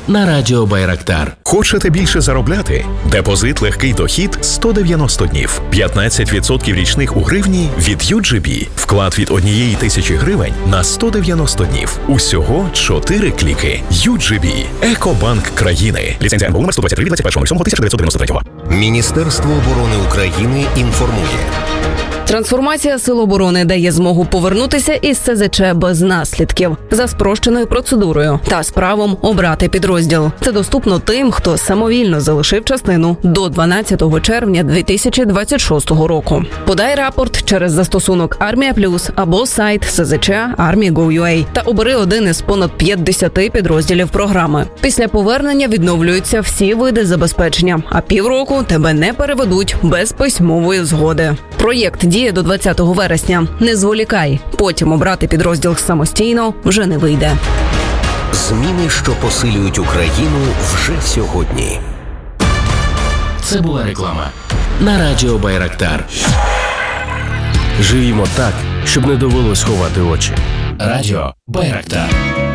на Радіо Байрактар. Хочете більше заробляти? Депозит легкий дохід 190 днів. 15% річних у гривні від UGB. Вклад від 1000 гривень на 190 днів. Усього 4 кліки. UGB. Екобанк країни. Ліцензія НБУ номер 123 від 21.07.1993. Міністерство оборони України інформує. Трансформація Сил оборони дає змогу повернутися із СЗЧ без наслідків за спрощеною процедурою та з правом обрати підрозділ. Це доступно тим, хто самовільно залишив частину до 12 червня 2026 року. Подай рапорт через застосунок Армія Плюс або сайт СЗЧ Army.gov.ua та обери один із понад 50 підрозділів програми. Після повернення відновлюються всі види забезпечення, а півроку тебе не переведуть без письмової згоди. Проєкт діє до 20 вересня. Не зволікай. Потім обрати підрозділ самостійно вже не вийде. Зміни, що посилюють Україну вже сьогодні. Це була реклама на Радіо Байрактар. Живімо так, щоб не довелось ховати очі. Радіо Байрактар.